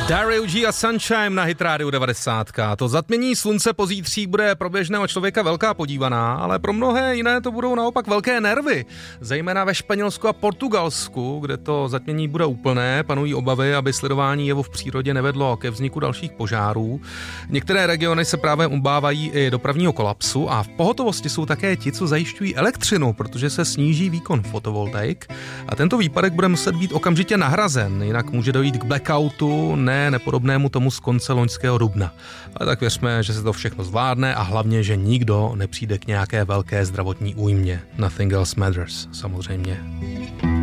Dario G a Sunshine na Hit Radio 90. To zatmění slunce pozítří bude pro běžného člověka velká podívaná, ale pro mnohé jiné to budou naopak velké nervy. Zejména ve Španělsku a Portugalsku, kde to zatmění bude úplné, panují obavy, aby sledování jevu v přírodě nevedlo ke vzniku dalších požárů. Některé regiony se právě obávají i dopravního kolapsu a v pohotovosti jsou také ti, co zajišťují elektřinu, protože se sníží výkon fotovoltaik a tento výpadek bude muset být okamžitě nahrazen, jinak může dojít k blackoutu, nepodobnému tomu z konce loňského dubna. Ale tak věřme, že se to všechno zvládne a hlavně, že nikdo nepřijde k nějaké velké zdravotní újmě. Nothing else matters, samozřejmě.